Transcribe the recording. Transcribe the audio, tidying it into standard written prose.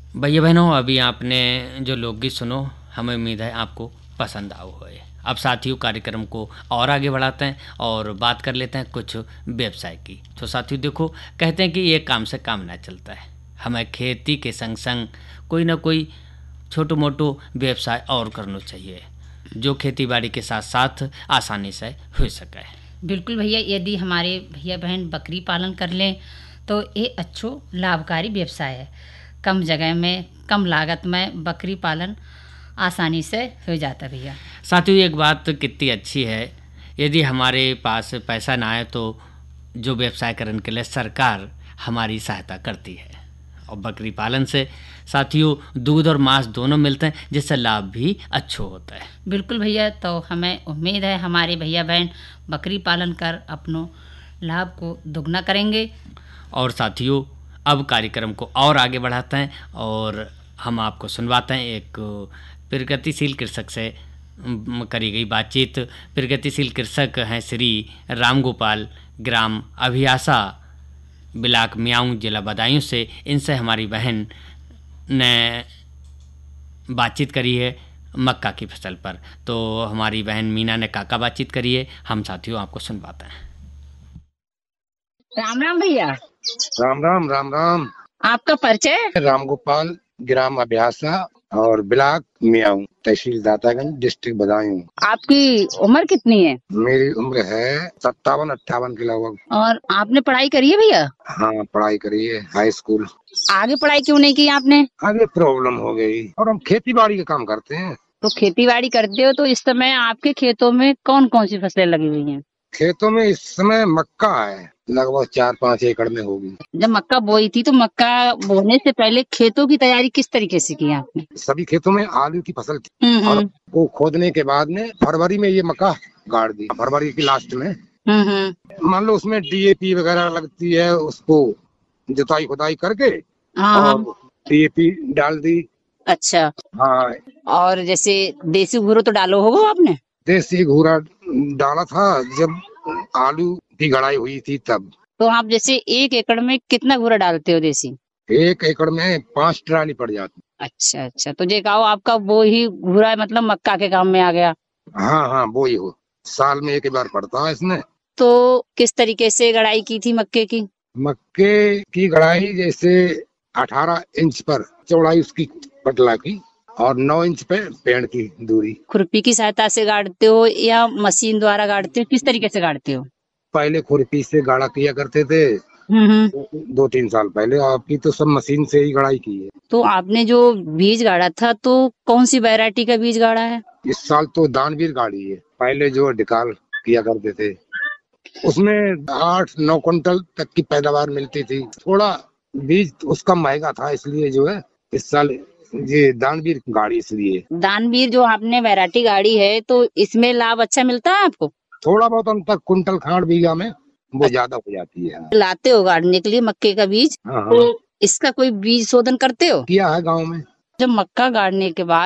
भैया बहनों, अभी आपने जो लोकगीत सुनो, हमें उम्मीद है आपको पसंद आओ होए। अब साथियों, कार्यक्रम को और आगे बढ़ाते हैं और बात कर लेते हैं कुछ व्यवसाय की। तो साथियों देखो, कहते हैं कि एक काम से काम ना चलता है, हमें खेती के संग संग कोई ना कोई छोटो मोटो व्यवसाय और करना चाहिए, जो खेती बाड़ी के साथ साथ आसानी से हो सके। बिल्कुल भैया, यदि हमारे भैया बहन बकरी पालन कर लें तो ये अच्छो लाभकारी व्यवसाय है। कम जगह में कम लागत में बकरी पालन आसानी से हो जाता है भैया। साथियों एक बात कितनी अच्छी है, यदि हमारे पास पैसा ना आए तो जो व्यवसाय करने के लिए सरकार हमारी सहायता करती है। और बकरी पालन से साथियों दूध और मांस दोनों मिलते हैं, जिससे लाभ भी अच्छा होता है। बिल्कुल भैया, तो हमें उम्मीद है हमारे भैया बहन बकरी पालन कर अपनों लाभ को दुगना करेंगे। और साथियों अब कार्यक्रम को और आगे बढ़ाते हैं और हम आपको सुनवाते हैं एक प्रगतिशील कृषक से करी गई बातचीत। प्रगतिशील कृषक हैं श्री रामगोपाल, ग्राम अभियासा, ब्लाक मियाऊं, जिला बदायूं से। इनसे हमारी बहन ने बातचीत करी है मक्का की फसल पर। तो हमारी बहन मीना ने काका बातचीत करी है, हम साथियों आपको सुनवाते हैं। राम राम भैया। राम राम राम राम। आपका परिचय? रामगोपाल, ग्राम अभ्यासा और ब्लॉक मियाऊं, तहसील दातागंज, डिस्ट्रिक्ट बदायूं। आपकी उम्र कितनी है? मेरी उम्र है 57-58 के लगभग। और आपने पढ़ाई करी है भैया? हाँ, पढ़ाई करी है, हाई स्कूल। आगे पढ़ाई क्यों नहीं की आपने? आगे प्रॉब्लम हो गई और हम खेती बाड़ी का काम करते हैं। तो खेती बाड़ी करते हो तो इस समय आपके खेतों में कौन कौन सी फसलें लगी हुई हैं? खेतों में इस समय मक्का है, लगभग 4-5 एकड़ में होगी। जब मक्का बोई थी तो मक्का बोने से पहले खेतों की तैयारी किस तरीके से की आपने? सभी खेतों में आलू की फसल थी और वो खोदने के बाद में फरवरी में ये मक्का गाड़ दी, फरवरी की लास्ट में। मान लो उसमें डीएपी वगैरह लगती है, उसको जुताई खुदाई करके और डीएपी डाल दी। अच्छा। हाँ, और जैसे देसी घूरो तो डालो होगा आपने? देसी घूरा डाला था जब आलू की गड़ाई हुई थी तब। तो आप जैसे 1 एकड़ में कितना घूरा डालते हो देसी? 1 एकड़ में 5 ट्राली पड़ जाती। अच्छा अच्छा, तो ये कहो आपका वो ही घूरा मतलब मक्का के काम में आ गया। हाँ हाँ, वो ही हो, साल में एक बार पड़ता है इसमें। तो किस तरीके से गड़ाई की थी मक्के की? मक्के की गड़ाई जैसे 18 इंच पर चौड़ाई उसकी पटला की और 9 इंच पे पेड़ की दूरी। खुरपी की सहायता से गाड़ते हो या मशीन द्वारा गाड़ते हो, किस तरीके से गाड़ते हो? पहले खुरपी से गाड़ा किया करते थे 2-3 साल पहले, आपकी तो सब मशीन से ही गड़ाई की है। तो आपने जो बीज गाड़ा था तो कौन सी वैरायटी का बीज गाड़ा है? इस साल तो दानवीर गाड़ी है, पहले जो डिकाल किया करते थे उसमें 8-9 कुंटल तक की पैदावार मिलती थी। थोड़ा बीज उसका महंगा था, इसलिए जो है इस साल ये दानवीर गाड़ी, इसलिए। दानवीर जो आपने वैरायटी गाड़ी है तो इसमें लाभ अच्छा मिलता है आपको? थोड़ा बहुत अंतर कुंटल खाड़ बीघा में वो ज्यादा हो जाती है। लाते हो गाड़ने के लिए मक्के का बीज? हाँ हाँ, तो इसका कोई बीज शोधन करते हो? किया है गाँव में। जब मक्का गाड़ने के बाद